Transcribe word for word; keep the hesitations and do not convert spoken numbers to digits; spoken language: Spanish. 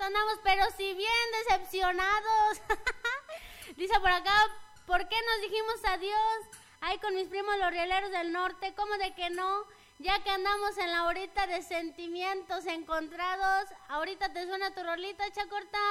andamos, pero si bien decepcionados. Dice por acá, ¿por qué nos dijimos adiós? Ay, con mis primos los rieleros del norte, ¿cómo de que no? Ya que andamos en la horita de sentimientos encontrados, ahorita te suena tu rolita, Chacorta.